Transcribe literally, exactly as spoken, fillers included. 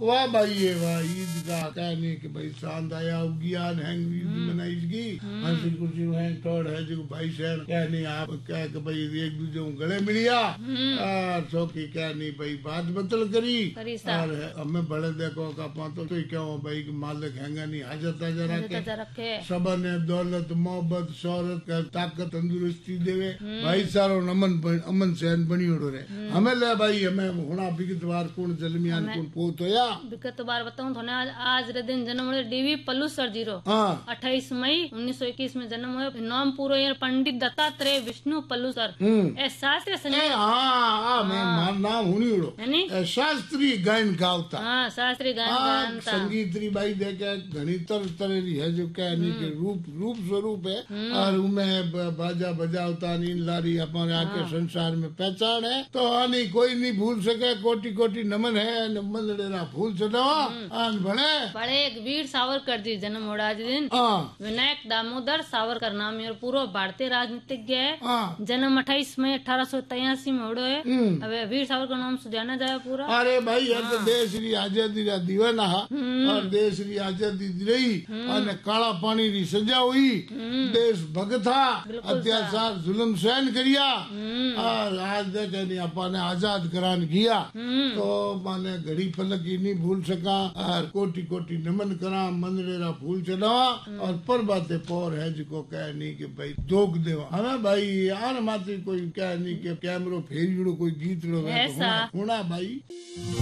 वाह भाई ये वाह ईद का कहने के भाई चांद आया उगियान है ईद मनाईगी हंसी खुशी है तोड़ है जो भाई शहर कहने आप कह के भाई एक दूसरे को गले मिलिया और सौखी कहनी भाई बात बतल करी और हमें बड़े देखो का पातो तो क्यों भाई मालिक हैंगा नहीं हाजत जरा के सब ने दौलत मोहब्बत शौहरत का ताकत तंदुरुस्ती देवे भाई सारो नमन अमन सहन बनी उड़ो रहे हमें ले भाई हमें होना बिगतवार कौन जलमियान कौन पोत होया बिगतवार बताऊं थोने आज आज रे दिन जन्म हुए डीवी पल्लूसर जीरो अट्ठाईस मई उन्नीस सौ इक्कीस में जन्म हुए नाम पूरा यार पंडित दत्तात्रेय विष्णु पल्लूसर ए शास्त्रीय संगीत हाँ मैं नाम हुनी उड़ो शास्त्रीय गायन गावता हाँ शास्त्रीय गायन संगीत री भाई देखे घनी तरह तरह री है जो कहने के रूप रूप स्वरूप है और उनमें बाजा बजावता नींद लारी हमारे आके संसार में पहचान है तो आनी कोई नहीं भूल सके कोटि कोटि नमन है मंदड़ेरा फूल चढ़ावा आन बड़े बड़े एक वीर सावरकर जी जन्म हो आज दिन विनायक दामोदर सावरकर नाम और पूरा भारतीय राजनीतिज्ञ है जन्म अट्ठाईस मई अठारह सौ तिरासी में होड़ो है अब वीर सावरकर नाम से जाना जाए पूरा अरे भाई यार तो देश री आजादी रा दीवाना और देश री आजादी रही और काला पानी री सजा हुई देश भगत था अत्याचार जुल्म सहन करिया और आज देखे नहीं अपन आजाद करान किया तो माने घड़ी पलक ही नहीं भूल सका और कोटि कोटि नमन करा मंदिरेरा फूल चढ़ावा और पर बातें पौर है जिको कह नहीं कि भाई दोग देवा हमें भाई आन मात्र कोई कह नहीं कि कैमरो फेर कोई गीत लो होना भाई।